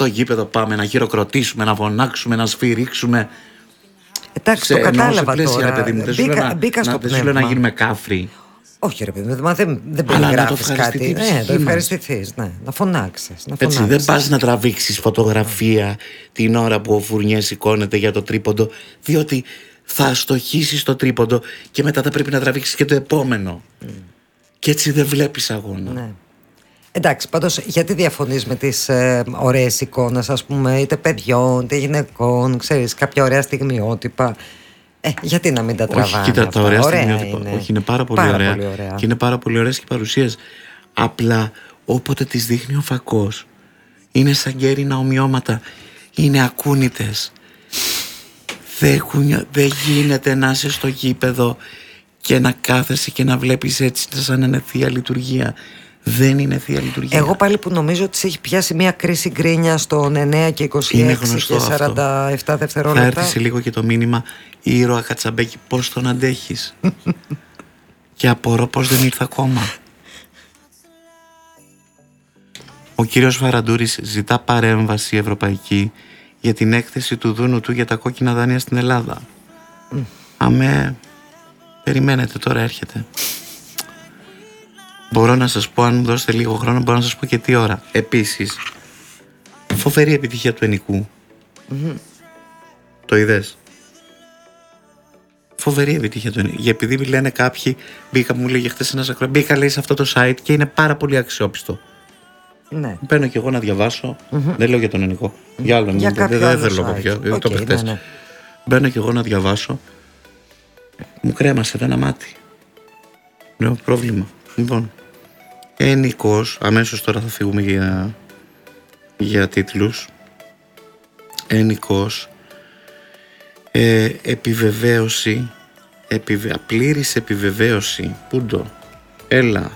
στο γήπεδο πάμε να χειροκροτήσουμε, να φωνάξουμε, να σφυρίξουμε. Εντάξει, το κατάλαβα τώρα. Ρε παιδί μου, δεν σου λέω να γίνουμε κάφροι. Όχι, ρε παιδί μου, δεν περιγράφεις κάτι. Το ευχαριστηθείς, να φωνάξεις. Έτσι, δεν πας να τραβήξεις φωτογραφία την ώρα που ο Φουρνιές σηκώνεται για το τρίποντο, διότι θα στοχίσεις το τρίποντο και μετά θα πρέπει να τραβήξεις και το επόμενο. Και έτσι δεν βλέπεις αγώνα. Ναι. Εντάξει, πάντως γιατί διαφωνείς με τις ωραίες εικόνες, ας πούμε, είτε παιδιών, είτε γυναικών, ξέρεις, κάποια ωραία στιγμιότυπα. Γιατί να μην τα τραβάμε? Όχι, κοίτα, τα ωραία στιγμιότυπα. Όχι, είναι πάρα πολύ ωραία. Και είναι πάρα πολύ ωραίες και παρουσίες. Απλά όποτε τις δείχνει ο φακός, είναι σαν γκέρινα ομοιώματα. Είναι ακούνητες. Δεν γίνεται να είσαι στο γήπεδο και να κάθεσαι και να βλέπεις έτσι σαν να είναι θεία λειτουργία. Δεν είναι θεία λειτουργία. Εγώ πάλι που νομίζω ότι σε έχει πιάσει μια κρίση γκρίνια στο 9 και 26 και 47 δευτερόλεπτα. Θα έρθει σε λίγο και το μήνυμα: ήρωα Κατσαμπέκη, πώς τον αντέχεις? Και απορώ πως δεν ήρθε ακόμα. Ο κύριος Φαραντούρης ζητά παρέμβαση ευρωπαϊκή για την έκθεση του Δούνου του για τα κόκκινα δάνεια στην Ελλάδα. Αμέ, περιμένετε, τώρα έρχεται. Μπορώ να σας πω, αν μου δώσετε λίγο χρόνο, μπορώ να σας πω και τι ώρα. Επίσης, φοβερή επιτυχία του Ενικού. Το είδες? Φοβερή επιτυχία του Ενικού. Επειδή λένε κάποιοι, μου λέγε χθες ένας ακροατής, μπήκα λέει σε αυτό το site και είναι πάρα πολύ αξιόπιστο. Ναι. Μπαίνω κι εγώ να διαβάσω. Δεν λέω για τον Ενικό. Για άλλον. Δεν θέλω από ποιο. Ναι. Μπαίνω κι εγώ να διαβάσω. Μου κρέμασε το ένα μάτι. Λέω πρόβλημα. Λοιπόν, Ενικός, αμέσως τώρα θα φύγουμε για τίτλους. Ενικός, επιβεβαίωση, πλήρης επιβεβαίωση. Πούντο, έλα.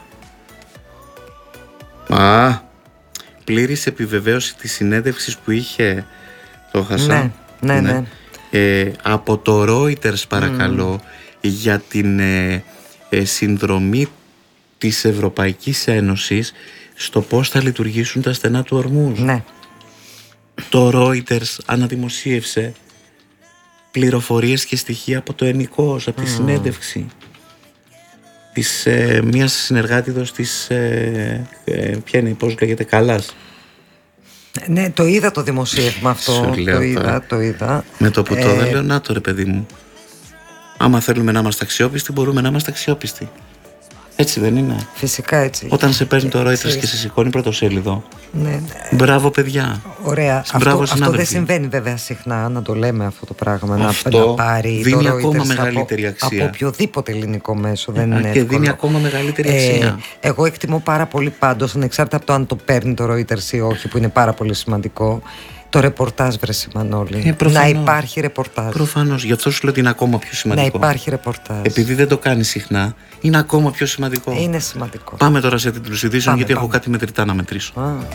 Πλήρης επιβεβαίωση της συνέντευξης που είχε το Χασάν. Ναι. Από το Reuters παρακαλώ, για την συνδρομή της Ευρωπαϊκής Ένωσης στο πώς θα λειτουργήσουν τα στενά του Ορμούζ. Ναι. Το Reuters αναδημοσίευσε πληροφορίες και στοιχεία από το Ενικός, από τη συνέντευξη της μιας συνεργάτηδος της ποια είναι, πώς λέγεται, Καλάς. Ναι, το είδα το δημοσίευμα αυτό. Το είδα. Με το που το λέω, να το ρε παιδί μου. Άμα θέλουμε να είμαστε αξιόπιστοι, μπορούμε να είμαστε αξιόπιστοι. Έτσι δεν είναι? Φυσικά έτσι. Όταν σε παίρνει το Reuters και σε σηκώνει πρωτοσέλιδο. Ναι. Μπράβο, παιδιά. Ωραία. Αυτό δεν συμβαίνει βέβαια συχνά να το λέμε αυτό το πράγμα. Αυτό να πάρει δίνει το ακόμα Reuters μεγαλύτερη αξία. Από οποιοδήποτε ελληνικό μέσο. Δεν είναι και εύκολο. Δίνει ακόμα μεγαλύτερη αξία. Εγώ εκτιμώ πάρα πολύ πάντως, ανεξάρτητα από το αν το παίρνει το Reuters ή όχι, που είναι πάρα πολύ σημαντικό, το ρεπορτάζ, βρε Μανώλη. Να υπάρχει ρεπορτάζ. Προφανώς, γι' αυτό σου λέω ότι είναι ακόμα πιο σημαντικό. Να υπάρχει ρεπορτάζ. Επειδή δεν το κάνει συχνά, είναι ακόμα πιο σημαντικό. Είναι σημαντικό. Πάμε τώρα σε τίτλους ειδήσεων, γιατί έχω κάτι μετρητά να μετρήσω.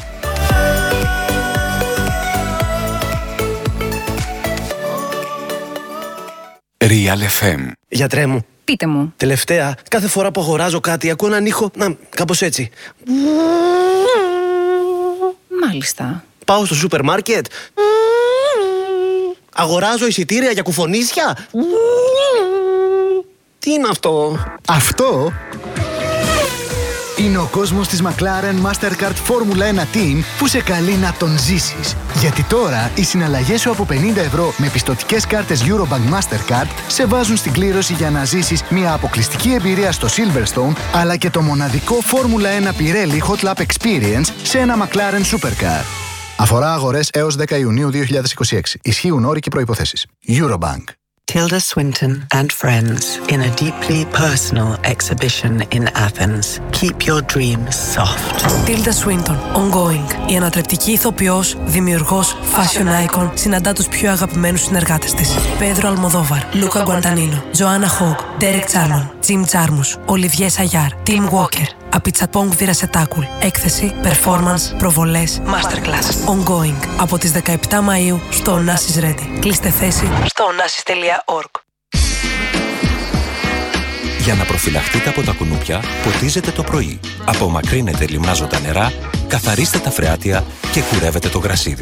Real FM. Γιατρέ μου. Πείτε μου. Τελευταία, κάθε φορά που αγοράζω κάτι, ακούω έναν ήχο, κάπως έτσι. Μάλιστα. Πάω στο σούπερ μάρκετ. Αγοράζω εισιτήρια για κουφονίσια. Τι είναι αυτό? Αυτό είναι ο κόσμος της McLaren Mastercard Formula 1 Team που σε καλεί να τον ζήσεις. Γιατί τώρα οι συναλλαγές σου από 50 ευρώ με πιστωτικές κάρτες Eurobank Mastercard σε βάζουν στην κλήρωση για να ζήσεις μια αποκλειστική εμπειρία στο Silverstone, αλλά και το μοναδικό Formula 1 Pirelli Hot Lap Experience σε ένα McLaren Supercar. Αφορά αγορές έως 10 Ιουνίου 2026. Ισχύουν όροι και προϋποθέσεις. Eurobank. Tilda Swinton and friends in a deeply personal exhibition in Athens. Keep your dreams soft. Tilda Swinton, ongoing. Η ανατρεπτική ηθοποιός, δημιουργός, fashion icon, συναντά τους πιο αγαπημένους συνεργάτες της. Πέδρο Αλμοδόβαρ, Λούκα Γκουαντανίνο, Τζοάννα Χόγκ, Ντέρεκ Τσάρμαν, Τζιμ Τζάρμους, Ολιβιέ Σαγιάρ, Τιμ Walker. Απιτσαπόγκ Βιρασετάκουλ. Έκθεση, performance, προβολές, masterclass. Ongoing. Από τις 17 Μαΐου στο Onassis Ready. Κλείστε θέση στο onassis.org. Για να προφυλαχτείτε από τα κουνούπια, ποτίζετε το πρωί. Απομακρύνετε λιμνάζοντα νερά, καθαρίστε τα φρεάτια και κουρεύετε το γρασίδι.